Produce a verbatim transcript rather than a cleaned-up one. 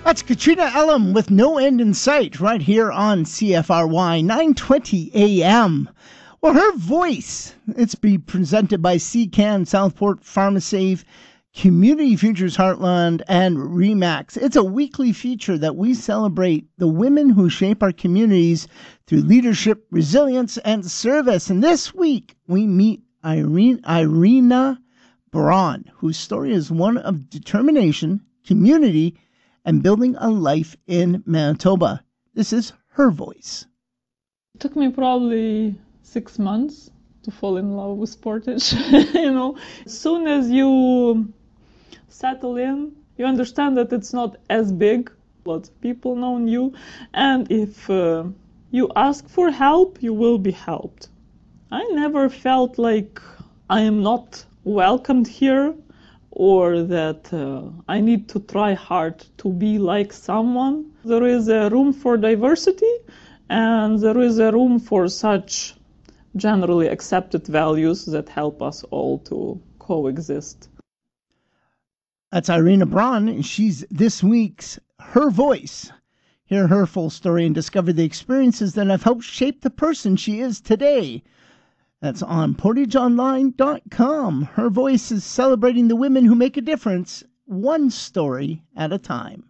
That's Katrina Elam with No End in Sight right here on C F R Y nine twenty A M. Well, her voice, it's be presented by C CAN, Southport, PharmaSave, Community Futures Heartland, and Remax. It's a weekly feature that we celebrate the women who shape our communities through leadership, resilience, and service. And this week, we meet Irene, Irina Braun, whose story is one of determination, community, and building a life in Manitoba. This is her voice. It took me probably six months to fall in love with Portage. You know, as soon as you settle in, you understand that it's not as big. Lots of people know you, and if uh, you ask for help, you will be helped. I never felt like I am not welcomed here, or that uh, I need to try hard to be like someone. There is a room for diversity, and there is a room for such generally accepted values that help us all to coexist. That's Irina Braun. She's this week's Her Voice. Hear her full story and discover the experiences that have helped shape the person she is today. That's on portage online dot com. Her Voice is celebrating the women who make a difference, one story at a time.